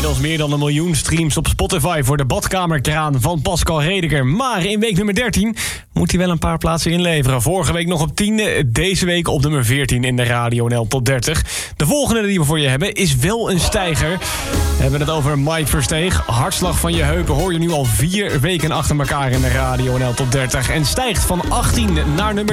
inmiddels meer dan 1 miljoen streams op Spotify voor de badkamerkraan van Pascal Redeker. Maar in week nummer 13 moet hij wel een paar plaatsen inleveren. Vorige week nog op 10e, deze week op nummer 14 in de Radio NL Top 30. De volgende die we voor je hebben is wel een stijger. We hebben het over Mike Versteeg. Hartslag van je heupen hoor je nu al 4 weken achter elkaar in de Radio NL Top 30. En stijgt van 18 naar nummer